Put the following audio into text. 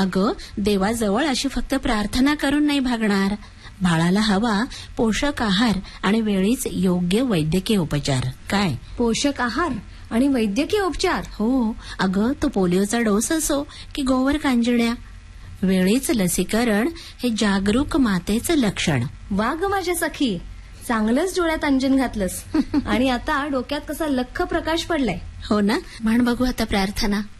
अगं, देवाजवळ अशी फक्त प्रार्थना करून नाही भागणार. बाळाला हवा पोषक आहार आणि वेळीच योग्य वैद्यकीय उपचार. काय? पोषक आहार आणि वैद्यकीय उपचार? हो अगं, तो पोलिओचा डोस असो की गोवर कांजिण्या, वेळीच लसीकरण हे जागरूक मातेचं लक्षण. वा ग माझ्या सखी, चांगलंच डोळ्यात अंजन घातलंस. आणि आता डोक्यात कसा लख्ख प्रकाश पडलाय. हो ना. म्हण बघू आता प्रार्थना.